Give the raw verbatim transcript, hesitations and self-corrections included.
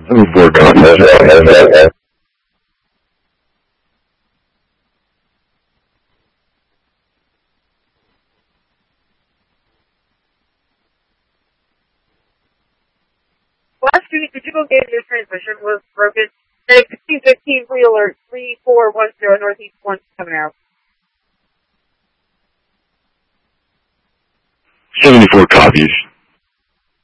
seventy-four copies. Last week, did you go get your transmission was broken? sixteen fifteen Wheeler, three four one zero Northeast one coming out. seventy-four copies.